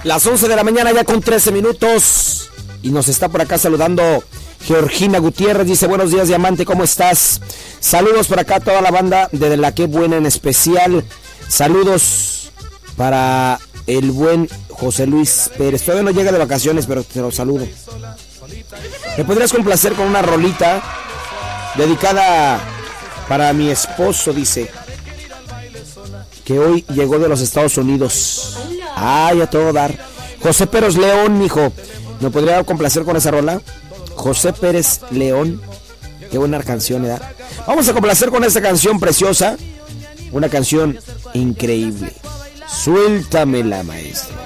Las 11 de la mañana ya con 13 minutos. Y nos está por acá saludando Georgina Gutiérrez. Dice, buenos días, Diamante, ¿cómo estás? Saludos por acá a toda la banda de La Qué Buena en especial. Saludos para el buen José Luis Pérez. Todavía no llega de vacaciones, pero te lo saludo. ¿Me podrías complacer con una rolita dedicada para mi esposo? Dice que hoy llegó de los Estados Unidos. Ay, a todo dar. José Pérez León, mijo. ¿Me podría complacer con esa rola? José Pérez León. Qué buena canción, ¿verdad? Vamos a complacer con esta canción preciosa. Una canción increíble. Suéltame la maestra.